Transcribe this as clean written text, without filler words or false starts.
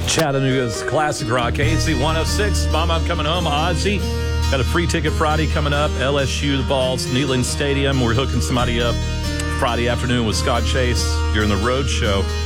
Chattanooga's classic rock, AC 106. Mama, I'm coming home. Ozzy. Got a free ticket Friday coming up. LSU, the Vols, Neyland Stadium. We're hooking somebody up Friday afternoon with Scott Chase during the road show.